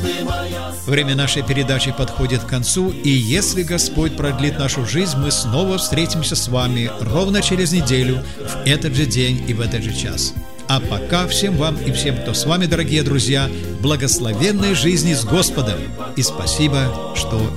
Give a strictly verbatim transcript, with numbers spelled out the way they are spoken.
Время нашей передачи подходит к концу, и если Господь продлит нашу жизнь, мы снова встретимся с вами ровно через неделю, в этот же день и в этот же час. А пока всем вам и всем, кто с вами, дорогие друзья, благословенной жизни с Господом, и спасибо, что